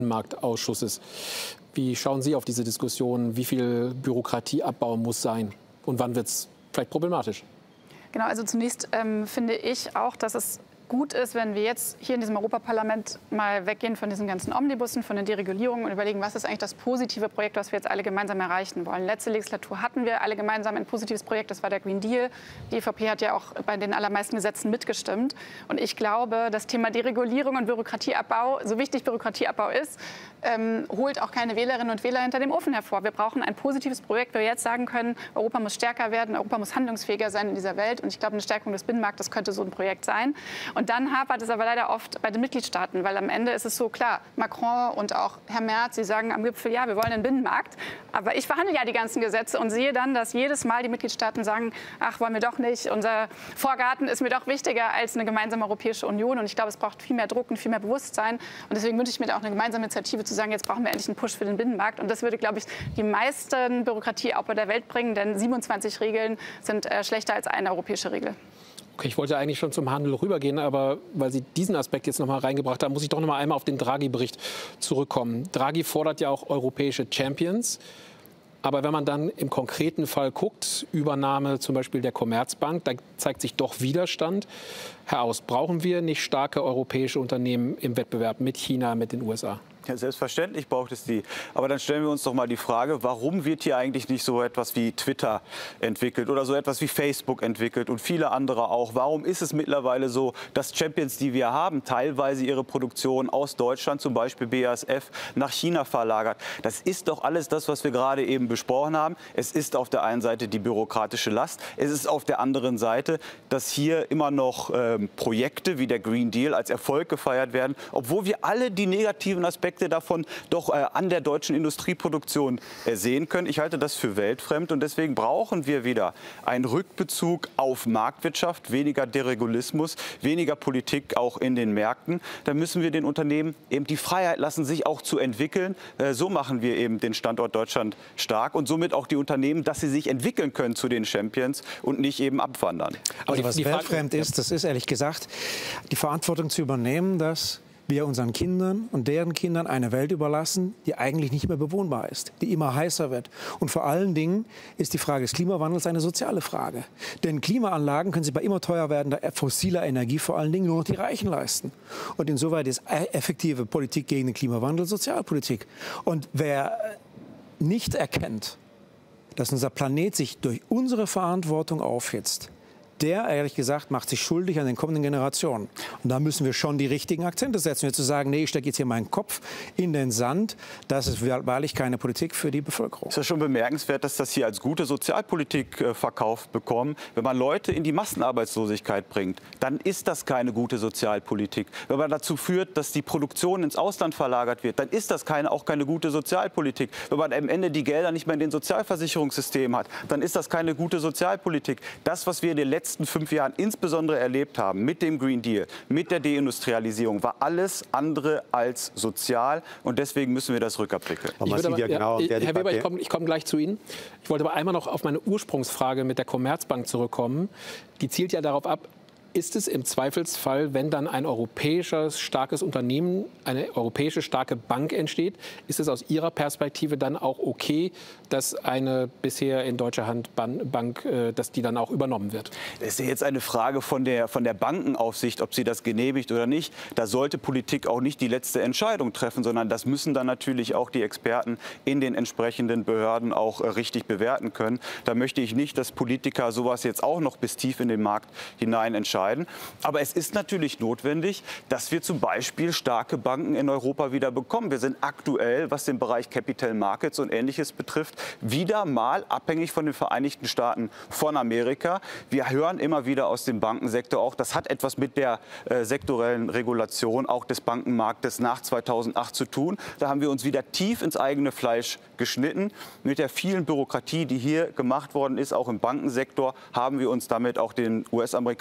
Binnenmarktausschusses. Wie schauen Sie auf diese Diskussion? Wie viel Bürokratieabbau muss sein? Und wann wird es vielleicht problematisch? Genau, also zunächst finde ich auch, dass es gut ist, wenn wir jetzt hier in diesem Europaparlament mal weggehen von diesen ganzen Omnibussen, von den Deregulierungen und überlegen, was ist eigentlich das positive Projekt, was wir jetzt alle gemeinsam erreichen wollen. Letzte Legislatur hatten wir alle gemeinsam ein positives Projekt, das war der Green Deal. Die EVP hat ja auch bei den allermeisten Gesetzen mitgestimmt. Und ich glaube, das Thema Deregulierung und Bürokratieabbau, so wichtig Bürokratieabbau ist, holt auch keine Wählerinnen und Wähler hinter dem Ofen hervor. Wir brauchen ein positives Projekt, wo wir jetzt sagen können, Europa muss stärker werden, Europa muss handlungsfähiger sein in dieser Welt. Und ich glaube, eine Stärkung des Binnenmarktes könnte so ein Projekt sein. Und dann hapert es aber leider oft bei den Mitgliedstaaten, weil am Ende ist es so, klar, Macron und auch Herr Merz, sie sagen am Gipfel, ja, wir wollen einen Binnenmarkt, aber ich verhandle ja die ganzen Gesetze und sehe dann, dass jedes Mal die Mitgliedstaaten sagen, ach, wollen wir doch nicht, unser Vorgarten ist mir doch wichtiger als eine gemeinsame Europäische Union und ich glaube, es braucht viel mehr Druck und viel mehr Bewusstsein und deswegen wünsche ich mir da auch eine gemeinsame Initiative zu sagen, jetzt brauchen wir endlich einen Push für den Binnenmarkt und das würde, glaube ich, die meisten Bürokratieabbau der Welt bringen, denn 27 Regeln sind schlechter als eine europäische Regel. Okay, ich wollte eigentlich schon zum Handel rübergehen, aber weil Sie diesen Aspekt jetzt noch mal reingebracht haben, muss ich doch noch mal einmal auf den Draghi-Bericht zurückkommen. Draghi fordert ja auch europäische Champions. Aber wenn man dann im konkreten Fall guckt, Übernahme zum Beispiel der Commerzbank, da zeigt sich doch Widerstand. Herr Aus, brauchen wir nicht starke europäische Unternehmen im Wettbewerb mit China, mit den USA? Ja, selbstverständlich braucht es die. Aber dann stellen wir uns doch mal die Frage, warum wird hier eigentlich nicht so etwas wie Twitter entwickelt oder so etwas wie Facebook entwickelt und viele andere auch? Warum ist es mittlerweile so, dass Champions, die wir haben, teilweise ihre Produktion aus Deutschland, zum Beispiel BASF, nach China verlagert? Das ist doch alles das, was wir gerade eben besprochen haben. Es ist auf der einen Seite die bürokratische Last. Es ist auf der anderen Seite, dass hier immer noch Projekte wie der Green Deal als Erfolg gefeiert werden, obwohl wir alle die negativen Aspekte davon doch an der deutschen Industrieproduktion sehen können. Ich halte das für weltfremd und deswegen brauchen wir wieder einen Rückbezug auf Marktwirtschaft, weniger Deregulismus, weniger Politik auch in den Märkten. Da müssen wir den Unternehmen eben die Freiheit lassen, sich auch zu entwickeln. So machen wir eben den Standort Deutschland stark und somit auch die Unternehmen, dass sie sich entwickeln können zu den Champions und nicht eben abwandern. Also was weltfremd ist, das ist ehrlich gesagt, die Verantwortung zu übernehmen, dass wir unseren Kindern und deren Kindern eine Welt überlassen, die eigentlich nicht mehr bewohnbar ist, die immer heißer wird. Und vor allen Dingen ist die Frage des Klimawandels eine soziale Frage. Denn Klimaanlagen können sich bei immer teuer werdender fossiler Energie vor allen Dingen nur noch die Reichen leisten. Und insoweit ist effektive Politik gegen den Klimawandel Sozialpolitik. Und wer nicht erkennt, dass unser Planet sich durch unsere Verantwortung aufhitzt, der, ehrlich gesagt, macht sich schuldig an den kommenden Generationen. Und da müssen wir schon die richtigen Akzente setzen. Wir zu sagen, nee, ich stecke jetzt hier meinen Kopf in den Sand, das ist wahrlich keine Politik für die Bevölkerung. Es ist ja schon bemerkenswert, dass das hier als gute Sozialpolitik verkauft bekommen. Wenn man Leute in die Massenarbeitslosigkeit bringt, dann ist das keine gute Sozialpolitik. Wenn man dazu führt, dass die Produktion ins Ausland verlagert wird, dann ist das auch keine gute Sozialpolitik. Wenn man am Ende die Gelder nicht mehr in den Sozialversicherungssystemen hat, dann ist das keine gute Sozialpolitik. Das, was wir in den letzten 5 Jahren insbesondere erlebt haben mit dem Green Deal, mit der Deindustrialisierung, war alles andere als sozial und deswegen müssen wir das rückabwickeln. Herr Weber, ich komme gleich zu Ihnen. Ich wollte aber einmal noch auf meine Ursprungsfrage mit der Commerzbank zurückkommen. Die zielt ja darauf ab, ist es im Zweifelsfall, wenn dann ein europäisches starkes Unternehmen, eine europäische starke Bank entsteht, ist es aus Ihrer Perspektive dann auch okay, dass eine bisher in deutscher Hand Bank, dass die dann auch übernommen wird? Das ist ja jetzt eine Frage von der Bankenaufsicht, ob sie das genehmigt oder nicht. Da sollte Politik auch nicht die letzte Entscheidung treffen, sondern das müssen dann natürlich auch die Experten in den entsprechenden Behörden auch richtig bewerten können. Da möchte ich nicht, dass Politiker sowas jetzt auch noch bis tief in den Markt hinein entscheiden. Aber es ist natürlich notwendig, dass wir zum Beispiel starke Banken in Europa wieder bekommen. Wir sind aktuell, was den Bereich Capital Markets und Ähnliches betrifft, wieder mal abhängig von den Vereinigten Staaten von Amerika. Wir hören immer wieder aus dem Bankensektor auch, das hat etwas mit der sektorellen Regulation auch des Bankenmarktes nach 2008 zu tun. Da haben wir uns wieder tief ins eigene Fleisch geschnitten. Mit der vielen Bürokratie, die hier gemacht worden ist, auch im Bankensektor, haben wir uns damit auch den US-amerikanischen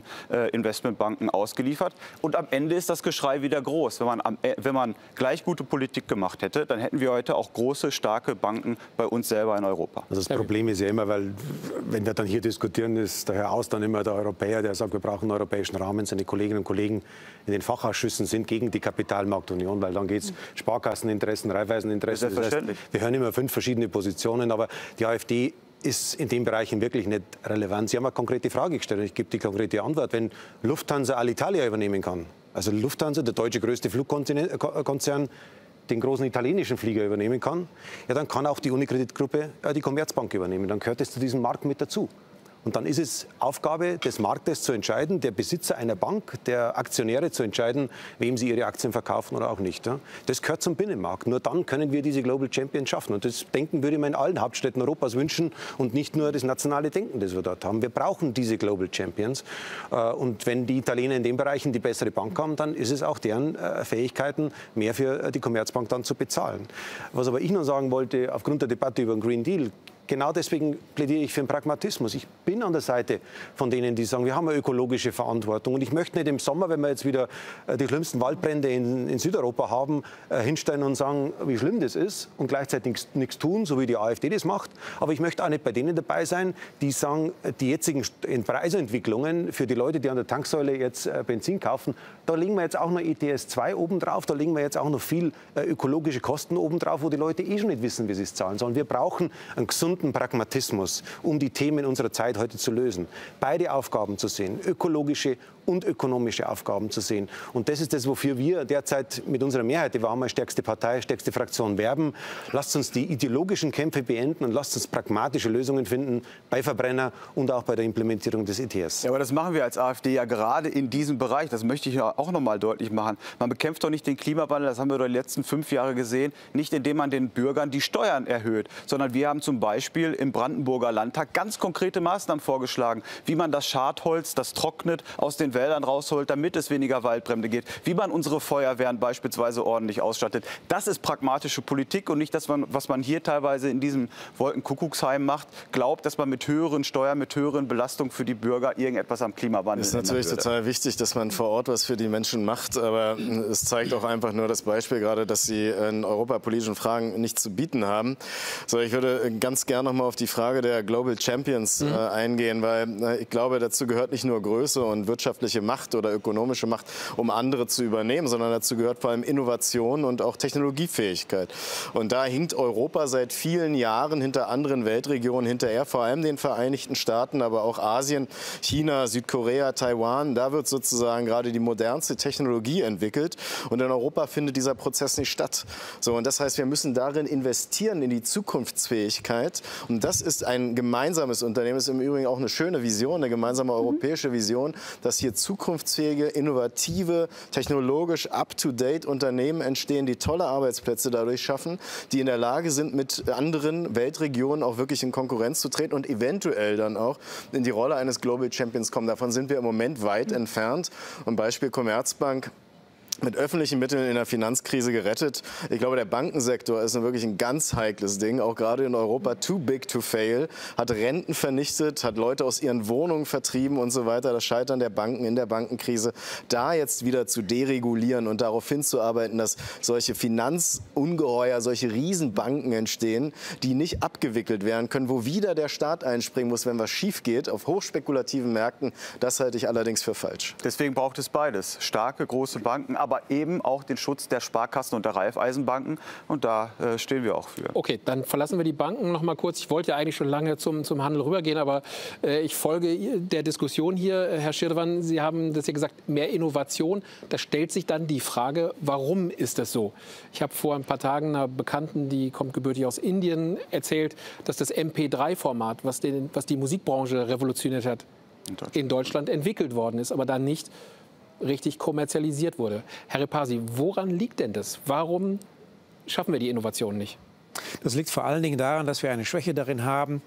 großen Investmentbanken ausgeliefert. Und am Ende ist das Geschrei wieder groß. Wenn man gleich gute Politik gemacht hätte, dann hätten wir heute auch große, starke Banken bei uns selber in Europa. Also das Problem ist ja immer, weil wenn wir dann hier diskutieren, ist der Herr Aus dann immer der Europäer, der sagt, wir brauchen einen europäischen Rahmen. Seine Kolleginnen und Kollegen in den Fachausschüssen sind gegen die Kapitalmarktunion, weil dann geht es Sparkasseninteressen, Raiffeiseninteressen. Das heißt, wir hören immer 5 verschiedene Positionen, aber die AfD ist in den Bereichen wirklich nicht relevant. Sie haben eine konkrete Frage gestellt und ich gebe die konkrete Antwort. Wenn Lufthansa Alitalia übernehmen kann, also Lufthansa, der deutsche größte Flugkonzern, den großen italienischen Flieger übernehmen kann, ja, dann kann auch die Unicredit-Gruppe die Commerzbank übernehmen. Dann gehört es zu diesem Markt mit dazu. Und dann ist es Aufgabe des Marktes zu entscheiden, der Besitzer einer Bank, der Aktionäre zu entscheiden, wem sie ihre Aktien verkaufen oder auch nicht. Das gehört zum Binnenmarkt. Nur dann können wir diese Global Champions schaffen. Und das Denken würde ich mir in allen Hauptstädten Europas wünschen und nicht nur das nationale Denken, das wir dort haben. Wir brauchen diese Global Champions. Und wenn die Italiener in den Bereichen die bessere Bank haben, dann ist es auch deren Fähigkeiten, mehr für die Commerzbank dann zu bezahlen. Was aber ich noch sagen wollte, aufgrund der Debatte über den Green Deal, genau deswegen plädiere ich für den Pragmatismus. Ich bin an der Seite von denen, die sagen, wir haben eine ökologische Verantwortung. Und ich möchte nicht im Sommer, wenn wir jetzt wieder die schlimmsten Waldbrände in Südeuropa haben, hinstellen und sagen, wie schlimm das ist und gleichzeitig nichts tun, so wie die AfD das macht. Aber ich möchte auch nicht bei denen dabei sein, die sagen, die jetzigen Preisentwicklungen für die Leute, die an der Tanksäule jetzt Benzin kaufen, da legen wir jetzt auch noch ETS 2 obendrauf, da legen wir jetzt auch noch viel ökologische Kosten obendrauf, wo die Leute schon nicht wissen, wie sie es zahlen sollen. Wir brauchen einen gesunden Pragmatismus, um die Themen unserer Zeit heute zu lösen. Beide Aufgaben zu sehen, ökologische und ökonomische Aufgaben zu sehen. Und das ist das, wofür wir derzeit mit unserer Mehrheit, die wir haben, als stärkste Partei, stärkste Fraktion werben. Lasst uns die ideologischen Kämpfe beenden und lasst uns pragmatische Lösungen finden bei Verbrenner und auch bei der Implementierung des ETS. Ja, aber das machen wir als AfD ja gerade in diesem Bereich. Das möchte ich ja auch noch mal deutlich machen. Man bekämpft doch nicht den Klimawandel, das haben wir doch die letzten 5 Jahre gesehen, nicht indem man den Bürgern die Steuern erhöht, sondern wir haben zum Beispiel im Brandenburger Landtag ganz konkrete Maßnahmen vorgeschlagen, wie man das Schadholz, das trocknet, aus den Wäldern rausholt, damit es weniger Waldbrände gibt, wie man unsere Feuerwehren beispielsweise ordentlich ausstattet. Das ist pragmatische Politik und nicht das, was man hier teilweise in diesem Wolkenkuckucksheim macht, glaubt, dass man mit höheren Steuern, mit höheren Belastungen für die Bürger irgendetwas am Klimawandel ändern würde. Es ist natürlich total wichtig, dass man vor Ort was für die Menschen macht, aber es zeigt auch einfach nur das Beispiel gerade, dass sie in europapolitischen Fragen nichts zu bieten haben. So, ich würde ganz gerne noch mal auf die Frage der Global Champions eingehen, weil ich glaube, dazu gehört nicht nur Größe und wirtschaftliche Macht oder ökonomische Macht, um andere zu übernehmen, sondern dazu gehört vor allem Innovation und auch Technologiefähigkeit. Und da hinkt Europa seit vielen Jahren hinter anderen Weltregionen hinterher, vor allem den Vereinigten Staaten, aber auch Asien, China, Südkorea, Taiwan. Da wird sozusagen gerade die modernste Technologie entwickelt und in Europa findet dieser Prozess nicht statt. So, und das heißt, wir müssen darin investieren, in die Zukunftsfähigkeit. Und das ist ein gemeinsames Unternehmen, das ist im Übrigen auch eine schöne Vision, eine gemeinsame europäische Vision, dass hier zukunftsfähige, innovative, technologisch up-to-date Unternehmen entstehen, die tolle Arbeitsplätze dadurch schaffen, die in der Lage sind, mit anderen Weltregionen auch wirklich in Konkurrenz zu treten und eventuell dann auch in die Rolle eines Global Champions kommen. Davon sind wir im Moment weit entfernt. Und Beispiel Commerzbank. Mit öffentlichen Mitteln in der Finanzkrise gerettet. Ich glaube, der Bankensektor ist wirklich ein ganz heikles Ding, auch gerade in Europa. Too big to fail. Hat Renten vernichtet, hat Leute aus ihren Wohnungen vertrieben und so weiter. Das Scheitern der Banken in der Bankenkrise. Da jetzt wieder zu deregulieren und darauf hinzuarbeiten, dass solche Finanzungeheuer, solche Riesenbanken entstehen, die nicht abgewickelt werden können, wo wieder der Staat einspringen muss, wenn was schief geht, auf hochspekulativen Märkten. Das halte ich allerdings für falsch. Deswegen braucht es beides. Starke, große Banken, aber eben auch den Schutz der Sparkassen und der Raiffeisenbanken. Und da stehen wir auch für. Okay, dann verlassen wir die Banken noch mal kurz. Ich wollte ja eigentlich schon lange zum Handel rübergehen, aber ich folge der Diskussion hier. Herr Schirdewan, Sie haben das ja gesagt, mehr Innovation. Da stellt sich dann die Frage, warum ist das so? Ich habe vor ein paar Tagen einer Bekannten, die kommt gebürtig aus Indien, erzählt, dass das MP3-Format, was die Musikbranche revolutioniert hat, in Deutschland entwickelt worden ist, aber dann nicht richtig kommerzialisiert wurde. Herr Repasi, woran liegt denn das? Warum schaffen wir die Innovation nicht? Das liegt vor allen Dingen daran, dass wir eine Schwäche darin haben,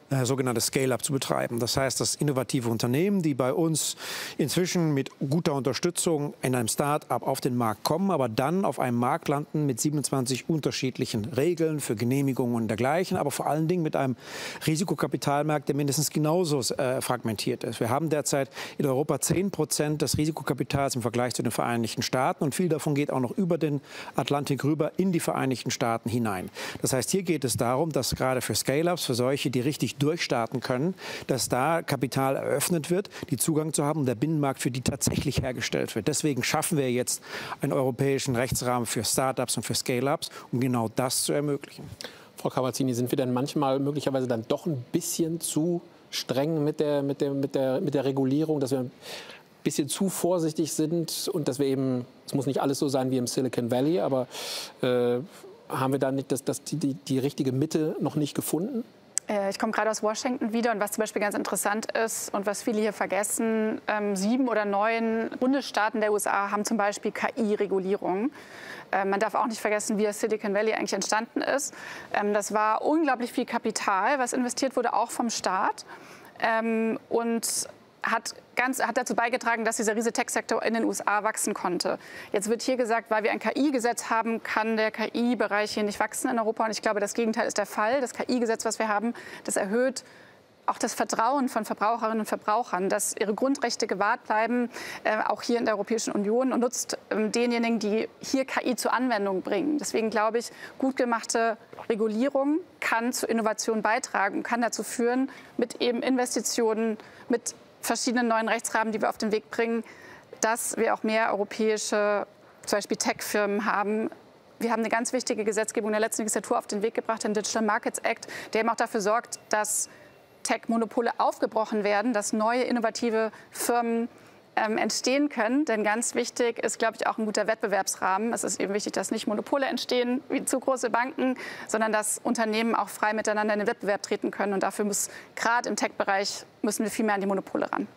sogenanntes Scale-up zu betreiben. Das heißt, dass innovative Unternehmen, die bei uns inzwischen mit guter Unterstützung in einem Start-up auf den Markt kommen, aber dann auf einem Markt landen mit 27 unterschiedlichen Regeln für Genehmigungen und dergleichen, aber vor allen Dingen mit einem Risikokapitalmarkt, der mindestens genauso fragmentiert ist. Wir haben derzeit in Europa 10% des Risikokapitals im Vergleich zu den Vereinigten Staaten und viel davon geht auch noch über den Atlantik rüber in die Vereinigten Staaten hinein. Das heißt, hier geht es darum, dass gerade für Scale-ups, für solche, die richtig durchstarten können, dass da Kapital eröffnet wird, die Zugang zu haben und der Binnenmarkt für die tatsächlich hergestellt wird. Deswegen schaffen wir jetzt einen europäischen Rechtsrahmen für Start-ups und für Scale-ups, um genau das zu ermöglichen. Frau Cavazzini, sind wir denn manchmal möglicherweise dann doch ein bisschen zu streng mit der Regulierung, dass wir ein bisschen zu vorsichtig sind und dass wir eben, es muss nicht alles so sein wie im Silicon Valley, aber haben wir da nicht die richtige Mitte noch nicht gefunden? Ich komme gerade aus Washington wieder und was zum Beispiel ganz interessant ist und was viele hier vergessen, 7 oder 9 Bundesstaaten der USA haben zum Beispiel KI-Regulierung. Man darf auch nicht vergessen, wie das Silicon Valley eigentlich entstanden ist. Das war unglaublich viel Kapital, was investiert wurde, auch vom Staat. Und hat dazu beigetragen, dass dieser riesige Tech-Sektor in den USA wachsen konnte. Jetzt wird hier gesagt, weil wir ein KI-Gesetz haben, kann der KI-Bereich hier nicht wachsen in Europa. Und ich glaube, das Gegenteil ist der Fall. Das KI-Gesetz, was wir haben, das erhöht auch das Vertrauen von Verbraucherinnen und Verbrauchern, dass ihre Grundrechte gewahrt bleiben, auch hier in der Europäischen Union, und nutzt denjenigen, die hier KI zur Anwendung bringen. Deswegen glaube ich, gut gemachte Regulierung kann zur Innovation beitragen und kann dazu führen, mit eben Investitionen, mit verschiedenen neuen Rechtsrahmen, die wir auf den Weg bringen, dass wir auch mehr europäische, zum Beispiel Tech-Firmen haben. Wir haben eine ganz wichtige Gesetzgebung in der letzten Legislatur auf den Weg gebracht, den Digital Markets Act, der eben auch dafür sorgt, dass Tech-Monopole aufgebrochen werden, dass neue innovative Firmen entstehen können. Denn ganz wichtig ist, glaube ich, auch ein guter Wettbewerbsrahmen. Es ist eben wichtig, dass nicht Monopole entstehen wie zu große Banken, sondern dass Unternehmen auch frei miteinander in den Wettbewerb treten können. Und dafür muss gerade im Tech-Bereich müssen wir viel mehr an die Monopole ran.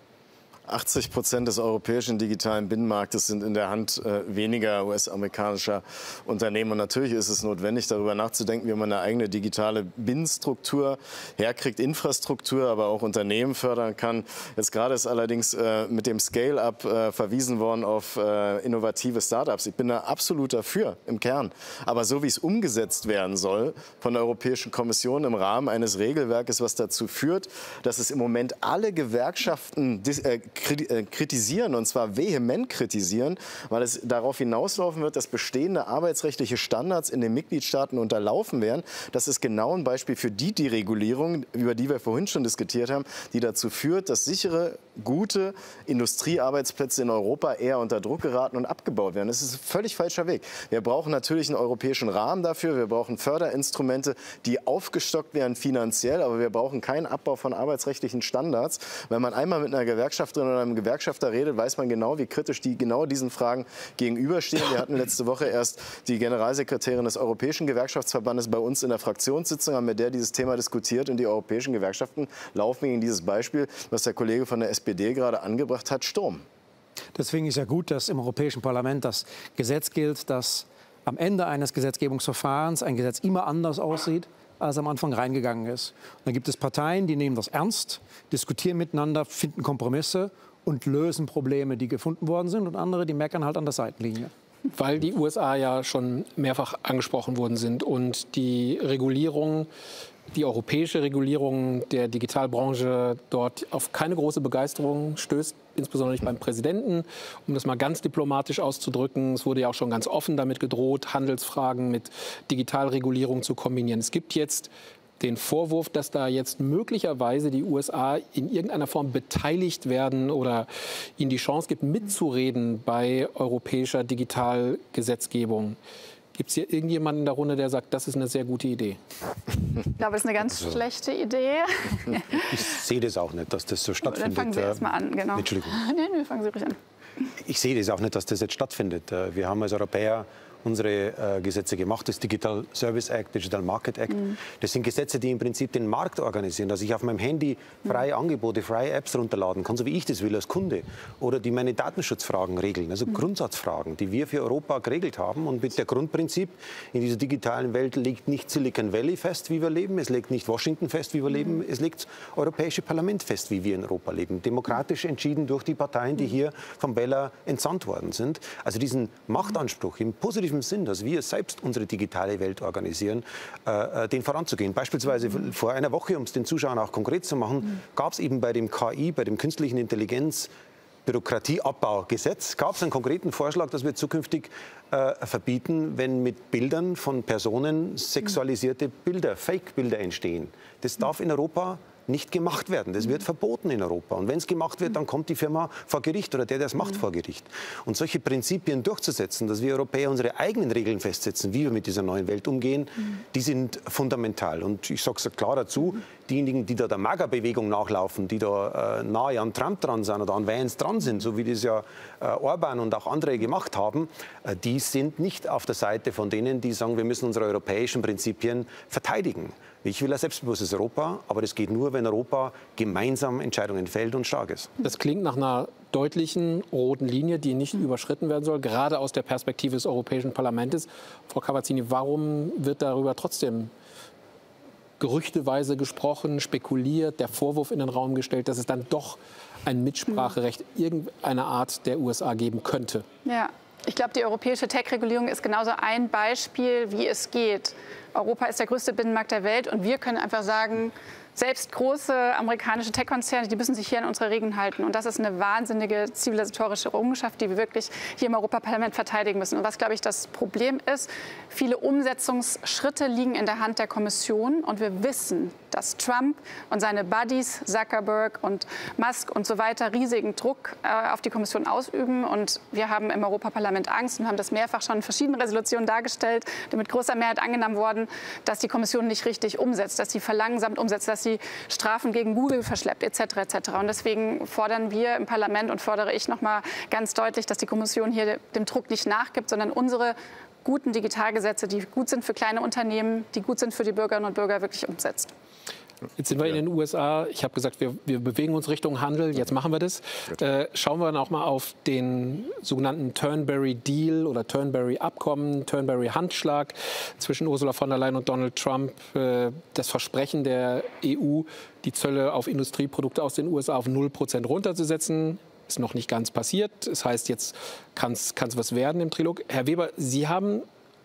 80% des europäischen digitalen Binnenmarktes sind in der Hand weniger US-amerikanischer Unternehmen. Und natürlich ist es notwendig, darüber nachzudenken, wie man eine eigene digitale Binnenstruktur herkriegt, Infrastruktur, aber auch Unternehmen fördern kann. Jetzt gerade ist allerdings mit dem Scale-up verwiesen worden auf innovative Start-ups. Ich bin da absolut dafür im Kern. Aber so wie es umgesetzt werden soll von der Europäischen Kommission im Rahmen eines Regelwerkes, was dazu führt, dass es im Moment alle Gewerkschaften kritisieren, und zwar vehement kritisieren, weil es darauf hinauslaufen wird, dass bestehende arbeitsrechtliche Standards in den Mitgliedstaaten unterlaufen werden. Das ist genau ein Beispiel für die Deregulierung, über die wir vorhin schon diskutiert haben, die dazu führt, dass sichere, gute Industriearbeitsplätze in Europa eher unter Druck geraten und abgebaut werden. Das ist ein völlig falscher Weg. Wir brauchen natürlich einen europäischen Rahmen dafür. Wir brauchen Förderinstrumente, die aufgestockt werden finanziell, aber wir brauchen keinen Abbau von arbeitsrechtlichen Standards. Wenn man einmal mit einer Gewerkschafterin oder einem Gewerkschafter redet, weiß man genau, wie kritisch die genau diesen Fragen gegenüberstehen. Wir hatten letzte Woche erst die Generalsekretärin des Europäischen Gewerkschaftsverbandes bei uns in der Fraktionssitzung, haben mit der dieses Thema diskutiert, und die europäischen Gewerkschaften laufen gegen dieses Beispiel, was der Kollege von der SPD gerade angebracht hat, Sturm. Deswegen ist ja gut, dass im Europäischen Parlament das Gesetz gilt, dass am Ende eines Gesetzgebungsverfahrens ein Gesetz immer anders aussieht, als am Anfang reingegangen ist. Und dann gibt es Parteien, die nehmen das ernst, diskutieren miteinander, finden Kompromisse und lösen Probleme, die gefunden worden sind, und andere, die meckern halt an der Seitenlinie. Weil die USA ja schon mehrfach angesprochen worden sind und die Regulierung, die europäische Regulierung der Digitalbranche dort auf keine große Begeisterung stößt, insbesondere nicht beim Präsidenten, um das mal ganz diplomatisch auszudrücken. Es wurde ja auch schon ganz offen damit gedroht, Handelsfragen mit Digitalregulierung zu kombinieren. Es gibt jetzt den Vorwurf, dass da jetzt möglicherweise die USA in irgendeiner Form beteiligt werden oder ihnen die Chance gibt, mitzureden bei europäischer Digitalgesetzgebung. Gibt es hier irgendjemanden in der Runde, der sagt, das ist eine sehr gute Idee? Ich glaube, das ist eine ganz schlechte Idee. Ich sehe das auch nicht, dass das so stattfindet. Dann fangen Sie erst mal an, genau. Entschuldigung. Nee, fangen Sie ruhig an. Ich sehe das auch nicht, dass das jetzt stattfindet. Wir haben als Europäer unsere Gesetze gemacht. Das Digital Service Act, Digital Market Act. Das sind Gesetze, die im Prinzip den Markt organisieren, dass ich auf meinem Handy freie Angebote, freie Apps runterladen kann, so wie ich das will als Kunde. Oder die meine Datenschutzfragen regeln, also Grundsatzfragen, die wir für Europa geregelt haben. Und mit der Grundprinzip, in dieser digitalen Welt legt nicht Silicon Valley fest, wie wir leben, es legt nicht Washington fest, wie wir leben, es legt das Europäische Parlament fest, wie wir in Europa leben. Demokratisch entschieden durch die Parteien, die hier vom Wähler entsandt worden sind. Also diesen Machtanspruch im positiven Sinn, dass wir selbst unsere digitale Welt organisieren, den voranzugehen. Beispielsweise vor einer Woche, um es den Zuschauern auch konkret zu machen, gab es eben bei dem KI, bei dem künstlichen Intelligenz, Bürokratieabbaugesetz, gab es einen konkreten Vorschlag, dass wir zukünftig verbieten, wenn mit Bildern von Personen sexualisierte Bilder, Fake-Bilder entstehen. Das darf in Europa nicht gemacht werden. Das wird verboten in Europa. Und wenn es gemacht wird, dann kommt die Firma vor Gericht oder der es macht, vor Gericht. Und solche Prinzipien durchzusetzen, dass wir Europäer unsere eigenen Regeln festsetzen, wie wir mit dieser neuen Welt umgehen, die sind fundamental. Und ich sage es klar dazu, diejenigen, die da der MAGA-Bewegung nachlaufen, die da nahe an Trump dran sind oder an Vance dran sind, so wie das ja Orban und auch andere gemacht haben, die sind nicht auf der Seite von denen, die sagen, wir müssen unsere europäischen Prinzipien verteidigen. Ich will ein selbstbewusstes Europa, aber das geht nur, wenn Europa gemeinsam Entscheidungen fällt und stark ist. Das klingt nach einer deutlichen roten Linie, die nicht überschritten werden soll, gerade aus der Perspektive des Europäischen Parlaments. Frau Cavazzini, warum wird darüber trotzdem gerüchteweise gesprochen, spekuliert, der Vorwurf in den Raum gestellt, dass es dann doch ein Mitspracherecht irgendeiner Art der USA geben könnte? Ja. Ich glaube, die europäische Tech-Regulierung ist genauso ein Beispiel, wie es geht. Europa ist der größte Binnenmarkt der Welt und wir können einfach sagen, selbst große amerikanische Tech-Konzerne, die müssen sich hier an unsere Regeln halten. Und das ist eine wahnsinnige zivilisatorische Errungenschaft, die wir wirklich hier im Europaparlament verteidigen müssen. Und was, glaube ich, das Problem ist, viele Umsetzungsschritte liegen in der Hand der Kommission. Und wir wissen, dass Trump und seine Buddies, Zuckerberg und Musk und so weiter, riesigen Druck auf die Kommission ausüben. Und wir haben im Europaparlament Angst und haben das mehrfach schon in verschiedenen Resolutionen dargestellt, die mit großer Mehrheit angenommen wurden, dass die Kommission nicht richtig umsetzt, dass sie verlangsamt umsetzt, dass sie Strafen gegen Google verschleppt, etc. etc. Und deswegen fordern wir im Parlament und fordere ich noch mal ganz deutlich, dass die Kommission hier dem Druck nicht nachgibt, sondern unsere guten Digitalgesetze, die gut sind für kleine Unternehmen, die gut sind für die Bürgerinnen und Bürger, wirklich umsetzt. Jetzt sind wir in den USA. Ich habe gesagt, wir bewegen uns Richtung Handel. Jetzt machen wir das. Schauen wir dann auch mal auf den sogenannten Turnberry-Deal oder Turnberry-Abkommen, Turnberry-Handschlag zwischen Ursula von der Leyen und Donald Trump. Das Versprechen der EU, die Zölle auf Industrieprodukte aus den USA auf 0% runterzusetzen, ist noch nicht ganz passiert. Das heißt, jetzt kann es was werden im Trilog. Herr Weber, Sie haben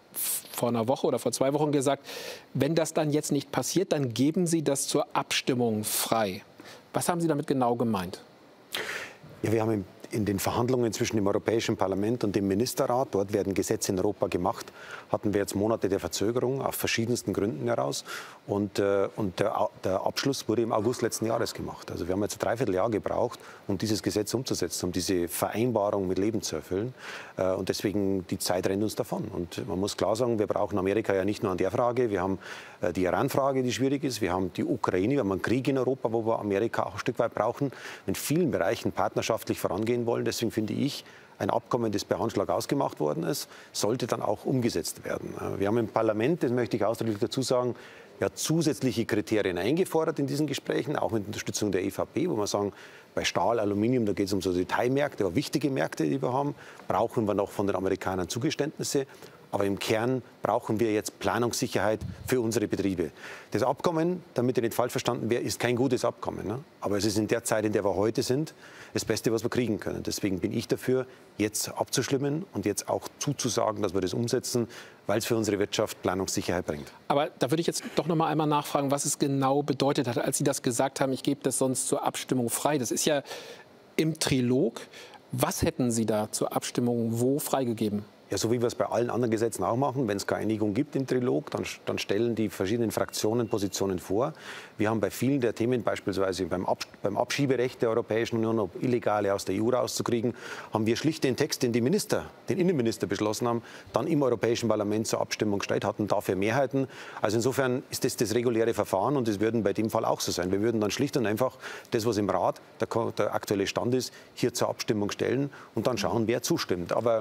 vor einer Woche oder vor 2 Wochen gesagt, wenn das dann jetzt nicht passiert, dann geben Sie das zur Abstimmung frei. Was haben Sie damit genau gemeint? Ja, wir haben in den Verhandlungen zwischen dem Europäischen Parlament und dem Ministerrat, dort werden Gesetze in Europa gemacht, hatten wir jetzt Monate der Verzögerung aus verschiedensten Gründen heraus. Und der Abschluss wurde im August letzten Jahres gemacht. Also wir haben jetzt ein Dreivierteljahr gebraucht, um dieses Gesetz umzusetzen, um diese Vereinbarung mit Leben zu erfüllen. Und deswegen, die Zeit rennt uns davon. Und man muss klar sagen, wir brauchen Amerika ja nicht nur an der Frage. Wir haben die Iran-Frage, die schwierig ist. Wir haben die Ukraine, wir haben einen Krieg in Europa, wo wir Amerika auch ein Stück weit brauchen, in vielen Bereichen partnerschaftlich vorangehen wollen. Deswegen finde ich, ein Abkommen, das per Handschlag ausgemacht worden ist, sollte dann auch umgesetzt werden. Wir haben im Parlament, das möchte ich ausdrücklich dazu sagen, ja, zusätzliche Kriterien eingefordert in diesen Gesprächen, auch mit Unterstützung der EVP, wo wir sagen, bei Stahl, Aluminium, da geht es um so Detailmärkte, aber wichtige Märkte, die wir haben, brauchen wir noch von den Amerikanern Zugeständnisse. Aber im Kern brauchen wir jetzt Planungssicherheit für unsere Betriebe. Das Abkommen, damit ich nicht falsch verstanden wäre, ist kein gutes Abkommen. Ne? Aber es ist in der Zeit, in der wir heute sind, das Beste, was wir kriegen können. Deswegen bin ich dafür, jetzt abzuschlimmen und jetzt auch zuzusagen, dass wir das umsetzen, weil es für unsere Wirtschaft Planungssicherheit bringt. Aber da würde ich jetzt doch noch mal einmal nachfragen, was es genau bedeutet hat, als Sie das gesagt haben, ich gebe das sonst zur Abstimmung frei. Das ist ja im Trilog. Was hätten Sie da zur Abstimmung wo freigegeben? Ja, so wie wir es bei allen anderen Gesetzen auch machen, wenn es keine Einigung gibt im Trilog, dann stellen die verschiedenen Fraktionen Positionen vor. Wir haben bei vielen der Themen, beispielsweise beim Abschieberecht der Europäischen Union, um Illegale aus der EU rauszukriegen, haben wir schlicht den Text, den die Minister, den Innenminister beschlossen haben, dann im Europäischen Parlament zur Abstimmung gestellt, hatten dafür Mehrheiten. Also insofern ist das reguläre Verfahren und das würden bei dem Fall auch so sein. Wir würden dann schlicht und einfach das, was im Rat der aktuelle Stand ist, hier zur Abstimmung stellen und dann schauen, wer zustimmt. Aber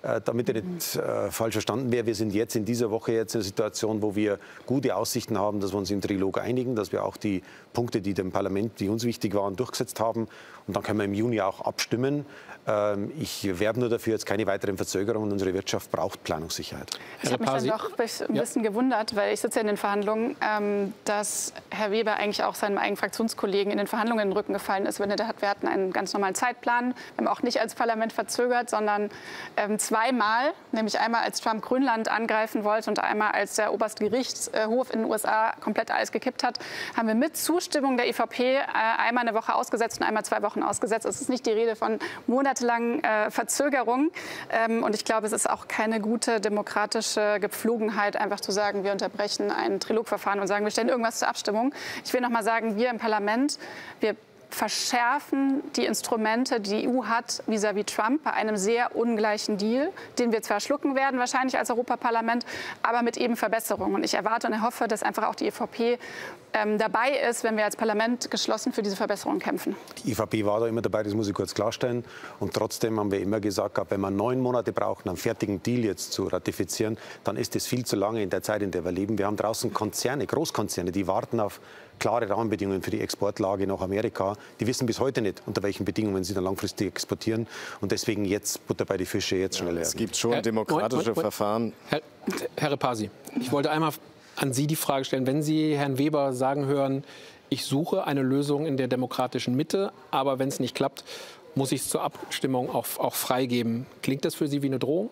damit ich nicht falsch verstanden wäre, wir sind jetzt in dieser Woche jetzt in einer Situation, wo wir gute Aussichten haben, dass wir uns im Trilog einigen, dass wir auch die Punkte, die dem Parlament, die uns wichtig waren, durchgesetzt haben. Und dann können wir im Juni auch abstimmen. Ich werbe nur dafür, jetzt keine weiteren Verzögerungen. Unsere Wirtschaft braucht Planungssicherheit. Ich habe mich dann doch ein bisschen gewundert, weil ich sitze in den Verhandlungen, dass Herr Weber eigentlich auch seinem eigenen Fraktionskollegen in den Verhandlungen in den Rücken gefallen ist. Wir hatten einen ganz normalen Zeitplan. Wir haben auch nicht als Parlament verzögert, sondern zweimal, nämlich einmal als Trump Grönland angreifen wollte und einmal als der oberste Gerichtshof in den USA komplett alles gekippt hat, haben wir mit Zustimmung der EVP einmal eine Woche ausgesetzt und einmal 2 Wochen ausgesetzt. Es ist nicht die Rede von monatelangen Verzögerung. Und ich glaube, es ist auch keine gute demokratische Gepflogenheit, einfach zu sagen, wir unterbrechen ein Trilogverfahren und sagen, wir stellen irgendwas zur Abstimmung. Ich will noch mal sagen, wir im Parlament, wir verschärfen die Instrumente, die die EU hat, vis-à-vis Trump, bei einem sehr ungleichen Deal, den wir zwar schlucken werden, wahrscheinlich als Europaparlament, aber mit eben Verbesserungen. Und ich erwarte und hoffe, dass einfach auch die EVP dabei ist, wenn wir als Parlament geschlossen für diese Verbesserungen kämpfen. Die EVP war da immer dabei, das muss ich kurz klarstellen. Und trotzdem haben wir immer gesagt, wenn wir 9 Monate brauchen, einen fertigen Deal jetzt zu ratifizieren, dann ist das viel zu lange in der Zeit, in der wir leben. Wir haben draußen Konzerne, Großkonzerne, die warten auf klare Rahmenbedingungen für die Exportlage nach Amerika. Die wissen bis heute nicht, unter welchen Bedingungen sie dann langfristig exportieren. Und deswegen jetzt Butter bei die Fische, jetzt schnell werden. Es gibt schon demokratische Verfahren. Herr Repasi, ich wollte einmal an Sie die Frage stellen, wenn Sie Herrn Weber sagen hören, ich suche eine Lösung in der demokratischen Mitte, aber wenn es nicht klappt, muss ich es zur Abstimmung auch freigeben. Klingt das für Sie wie eine Drohung?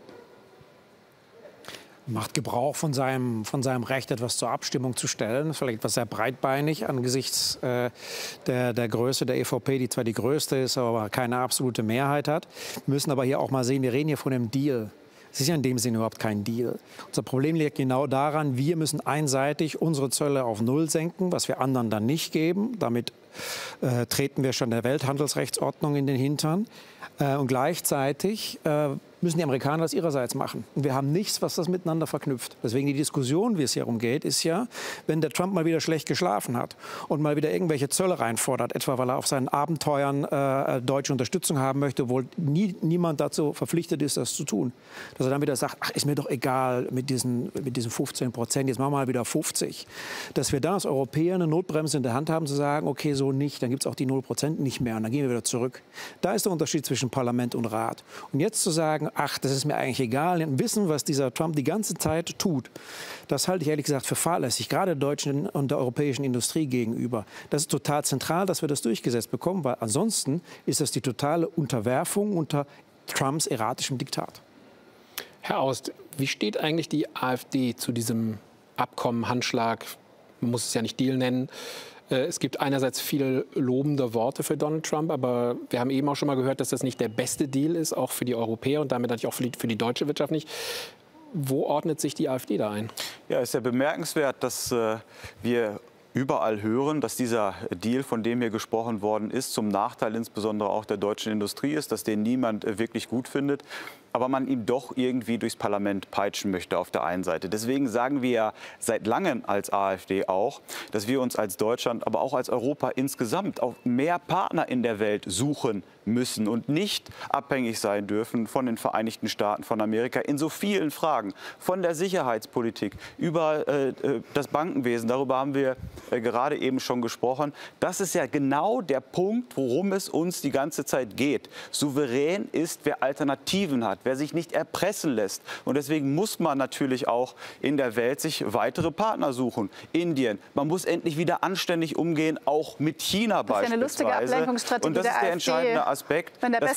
Macht Gebrauch von seinem Recht, etwas zur Abstimmung zu stellen. Das ist vielleicht etwas sehr breitbeinig angesichts der Größe der EVP, die zwar die größte ist, aber keine absolute Mehrheit hat. Wir müssen aber hier auch mal sehen, wir reden hier von einem Deal. Es ist ja in dem Sinne überhaupt kein Deal. Unser Problem liegt genau daran, wir müssen einseitig unsere Zölle auf 0 senken, was wir anderen dann nicht geben. Damit treten wir schon der Welthandelsrechtsordnung in den Hintern. Und gleichzeitig müssen die Amerikaner das ihrerseits machen. Und wir haben nichts, was das miteinander verknüpft. Deswegen die Diskussion, wie es hier umgeht, ist ja, wenn der Trump mal wieder schlecht geschlafen hat und mal wieder irgendwelche Zölle reinfordert, etwa weil er auf seinen Abenteuern deutsche Unterstützung haben möchte, obwohl niemand dazu verpflichtet ist, das zu tun. Dass er dann wieder sagt, ach, ist mir doch egal mit diesen 15%, jetzt machen wir mal wieder 50. Dass wir dann als Europäer eine Notbremse in der Hand haben, zu sagen, okay, so nicht, dann gibt es auch die 0% nicht mehr und dann gehen wir wieder zurück. Da ist der Unterschied zwischen Parlament und Rat. Und jetzt zu sagen, ach, das ist mir eigentlich egal, und wissen, was dieser Trump die ganze Zeit tut, das halte ich ehrlich gesagt für fahrlässig, gerade der deutschen und der europäischen Industrie gegenüber. Das ist total zentral, dass wir das durchgesetzt bekommen, weil ansonsten ist das die totale Unterwerfung unter Trumps erratischem Diktat. Herr Aust, wie steht eigentlich die AfD zu diesem Abkommen, Handschlag, man muss es ja nicht Deal nennen? Es gibt einerseits viele lobende Worte für Donald Trump, aber wir haben eben auch schon mal gehört, dass das nicht der beste Deal ist, auch für die Europäer und damit natürlich auch für die deutsche Wirtschaft nicht. Wo ordnet sich die AfD da ein? Ja, es ist ja bemerkenswert, dass wir überall hören, dass dieser Deal, von dem hier gesprochen worden ist, zum Nachteil insbesondere auch der deutschen Industrie ist, dass den niemand wirklich gut findet, aber man ihm doch irgendwie durchs Parlament peitschen möchte auf der einen Seite. Deswegen sagen wir ja seit langem als AfD auch, dass wir uns als Deutschland, aber auch als Europa insgesamt auf mehr Partner in der Welt suchen müssen und nicht abhängig sein dürfen von den Vereinigten Staaten von Amerika in so vielen Fragen, von der Sicherheitspolitik über das Bankenwesen, darüber haben wir gerade eben schon gesprochen. Das ist ja genau der Punkt, worum es uns die ganze Zeit geht. Souverän ist, wer Alternativen hat, wer sich nicht erpressen lässt. Und deswegen muss man natürlich auch in der Welt sich weitere Partner suchen. Indien, man muss endlich wieder anständig umgehen, auch mit China beispielsweise. Das ist ja eine lustige Ablenkungsstrategie. Und das ist der entscheidende Aspekt, dass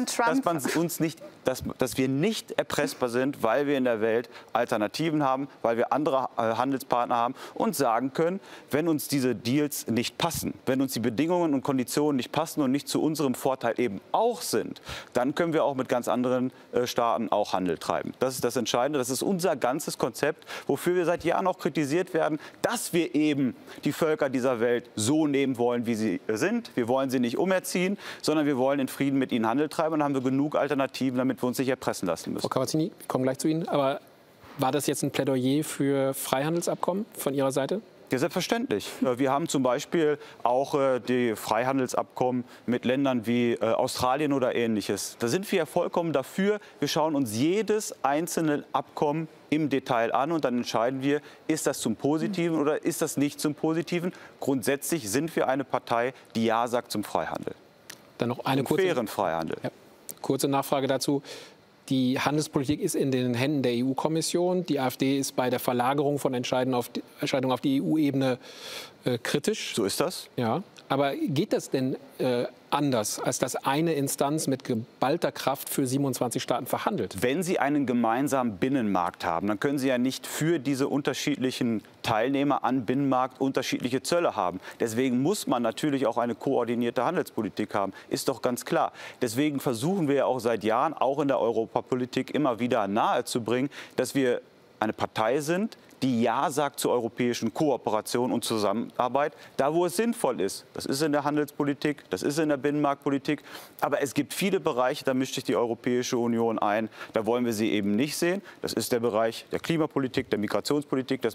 wir nicht erpressbar sind, weil wir in der Welt Alternativen haben, weil wir andere Handelspartner haben und sagen können, wenn uns diese Deals nicht passen, wenn uns die Bedingungen und Konditionen nicht passen und nicht zu unserem Vorteil eben auch sind, dann können wir auch mit ganz anderen Staaten auch Handel treiben. Das ist das Entscheidende, das ist unser ganzes Konzept, wofür wir seit Jahren auch kritisiert werden, dass wir eben die Völker dieser Welt so nehmen wollen, wie sie sind. Wir wollen sie nicht umerziehen, sondern wir wollen in Frieden mit ihnen Handel treiben und dann haben wir genug Alternativen, damit wir uns nicht erpressen lassen müssen. Frau Cavazzini, wir kommen gleich zu Ihnen, aber war das jetzt ein Plädoyer für Freihandelsabkommen von Ihrer Seite? Ja, selbstverständlich. Wir haben zum Beispiel auch die Freihandelsabkommen mit Ländern wie Australien oder Ähnliches. Da sind wir ja vollkommen dafür. Wir schauen uns jedes einzelne Abkommen im Detail an und dann entscheiden wir, ist das zum Positiven oder ist das nicht zum Positiven. Grundsätzlich sind wir eine Partei, die Ja sagt zum Freihandel. Dann noch eine fairen Freihandel. Ja, kurze Nachfrage dazu. Die Handelspolitik ist in den Händen der EU-Kommission. Die AfD ist bei der Verlagerung von Entscheidungen auf die EU-Ebene kritisch. So ist das. Ja. Aber geht das denn anders, als dass eine Instanz mit geballter Kraft für 27 Staaten verhandelt? Wenn Sie einen gemeinsamen Binnenmarkt haben, dann können Sie ja nicht für diese unterschiedlichen Teilnehmer an Binnenmarkt unterschiedliche Zölle haben. Deswegen muss man natürlich auch eine koordinierte Handelspolitik haben. Ist doch ganz klar. Deswegen versuchen wir ja auch seit Jahren, auch in der Europapolitik, immer wieder nahezubringen, dass wir eine Partei sind, die Ja sagt zur europäischen Kooperation und Zusammenarbeit, da wo es sinnvoll ist. Das ist in der Handelspolitik, das ist in der Binnenmarktpolitik. Aber es gibt viele Bereiche, da mischt sich die Europäische Union ein. Da wollen wir sie eben nicht sehen. Das ist der Bereich der Klimapolitik, der Migrationspolitik, das